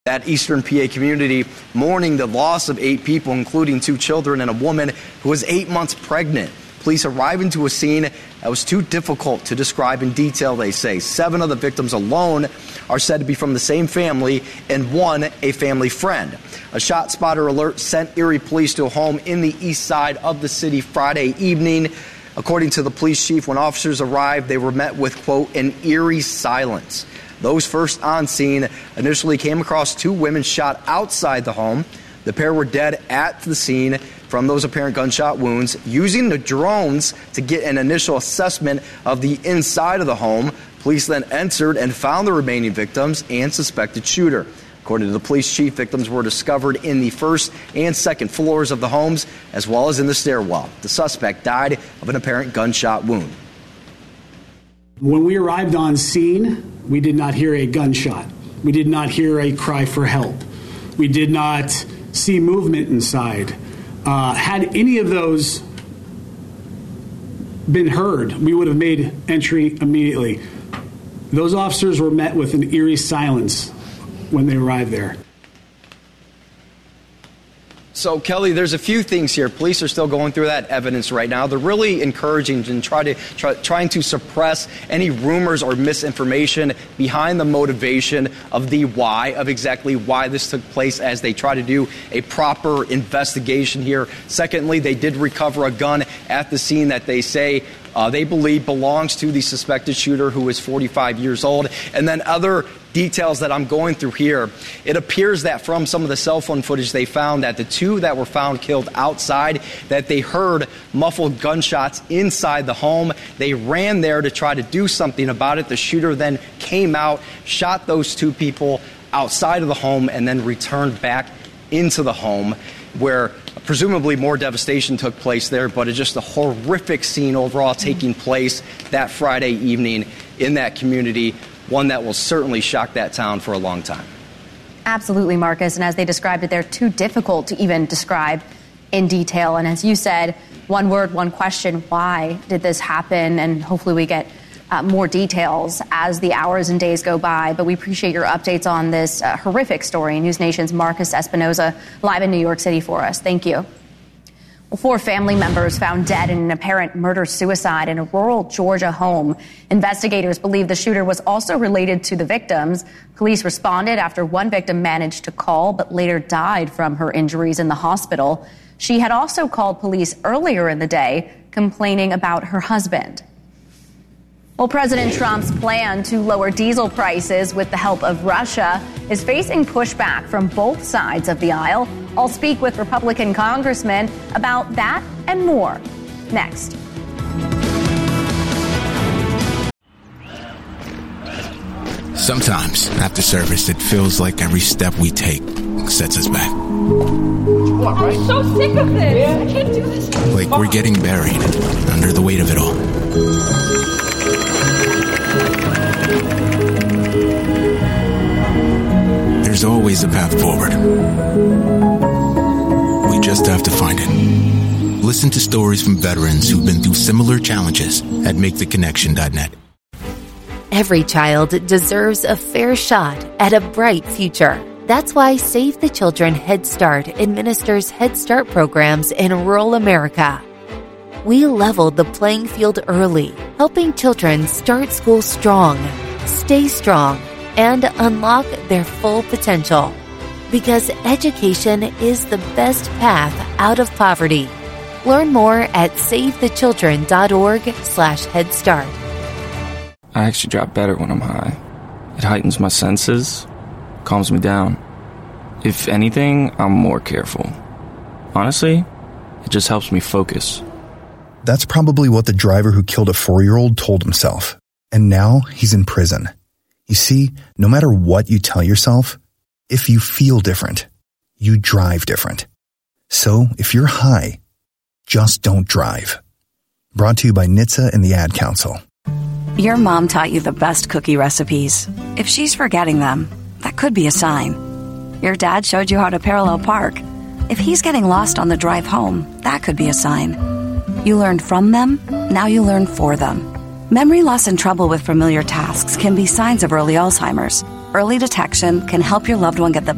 That Eastern PA community mourning the loss of 8 people, including 2 children and a woman who was 8 months pregnant. Police arriving to a scene that was too difficult to describe in detail, they say. 7 of the victims alone are said to be from the same family, and 1 a family friend. A shot spotter alert sent Erie police to a home in the east side of the city Friday evening. According to the police chief, when officers arrived, they were met with, quote, an eerie silence. Those first on scene initially came across 2 women shot outside the home. The pair were dead at the scene from those apparent gunshot wounds. Using the drones to get an initial assessment of the inside of the home, police then entered and found the remaining victims and suspected shooter. According to the police chief, victims were discovered in the first and second floors of the homes, as well as in the stairwell. The suspect died of an apparent gunshot wound. When we arrived on scene, we did not hear a gunshot. We did not hear a cry for help. We did not see movement inside. Had any of those been heard, we would have made entry immediately. Those officers were met with an eerie silence when they arrived there. So, Kelly, there's a few things here. Police are still going through that evidence right now. They're really encouraging and trying to suppress any rumors or misinformation behind the motivation of the why, of exactly why this took place, as they try to do a proper investigation here. Secondly, they did recover a gun at the scene that they say they believe belongs to the suspected shooter, who is 45 years old. And then other details that I'm going through here, it appears that from some of the cell phone footage they found, that the 2 that were found killed outside, that they heard muffled gunshots inside the home. They ran there to try to do something about it. The shooter then came out, shot those 2 people outside of the home, and then returned back into the home, where presumably more devastation took place there. But it's just a horrific scene overall taking place that Friday evening in that community, one that will certainly shock that town for a long time. Absolutely, Marcus. And as they described it, they're too difficult to even describe in detail. And as you said, one word, one question: why did this happen? And hopefully we get more details as the hours and days go by. But we appreciate your updates on this horrific story. News Nation's Marcus Espinoza live in New York City for us. Thank you. Well, 4 family members found dead in an apparent murder-suicide in a rural Georgia home. Investigators believe the shooter was also related to the victims. Police responded after one victim managed to call but later died from her injuries in the hospital. She had also called police earlier in the day, complaining about her husband. Well, President Trump's plan to lower diesel prices with the help of Russia is facing pushback from both sides of the aisle. I'll speak with Republican congressmen about that and more next. Sometimes, after service, it feels like every step we take sets us back. I'm so sick of this. I can't do this. Like we're getting buried under the weight of it all. There's always a path forward. We just have to find it. Listen to stories from veterans who've been through similar challenges at MakeTheConnection.net. Every child deserves a fair shot at a bright future. That's why Save the Children Head Start administers Head Start programs in rural America. We leveled the playing field early, helping children start school strong, stay strong, and unlock their full potential. Because education is the best path out of poverty. Learn more at SaveTheChildren.org/Head Start. I actually drop better when I'm high. It heightens my senses, calms me down. If anything, I'm more careful. Honestly, it just helps me focus. That's probably what the driver who killed a 4-year-old told himself. And now he's in prison. You see, no matter what you tell yourself, if you feel different, you drive different. So if you're high, just don't drive. Brought to you by NHTSA and the Ad Council. Your mom taught you the best cookie recipes. If she's forgetting them, that could be a sign. Your dad showed you how to parallel park. If he's getting lost on the drive home, that could be a sign. You learned from them, now you learn for them. Memory loss and trouble with familiar tasks can be signs of early Alzheimer's. Early detection can help your loved one get the